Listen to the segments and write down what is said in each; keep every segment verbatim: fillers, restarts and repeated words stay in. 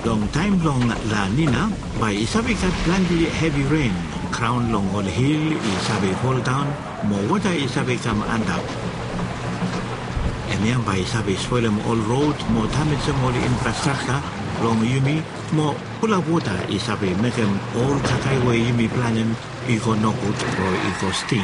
Long time long La Nina, by isabi kat plenty heavy rain. Crown long all hill isabi fall down, more water isabi come under. And yan by isabi spoil them all road, more damage them all infrastructure, long yumi, more full of water isabi make them all kakai way yumi plan them, ego no good or ego steep.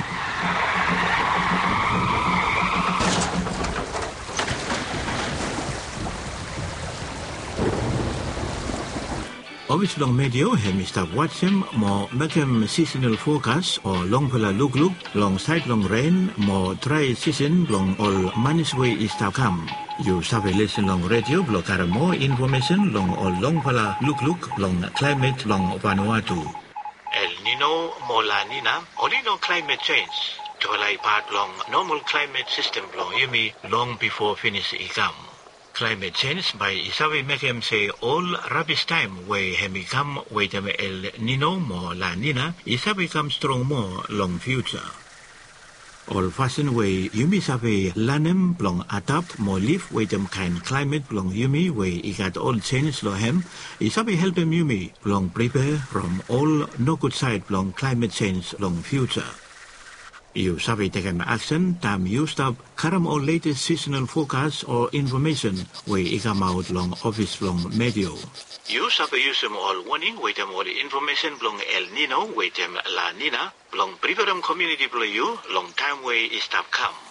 Obviously long medio hem stop watch him more make him seasonal forecast or long pala look look long side long rain more dry season long all manage way is to come. You sabi listen long radio block are more information long all long pala look look long climate long Vanuatu. El Nino more La Nina only no climate change. Tolai part long normal climate system long yumi long before finish ikam. Climate change by isabi make him say all rubbish time where hemi come wait him El Nino more La Nina isabi come strong more long future. All fashion way yumi sabi lanem long adapt more live wait him kind climate long yumi way he got all change lo hem isabi help him yumi long prepare from all no good side long climate change long future. You sabi take an action, time you stop karam or latest seasonal forecast or information where it come out long office long medio. You sabi use them all warning, wait them all the information long El Nino, wait them La Nina, long prepare them community below you, long time way is stop come.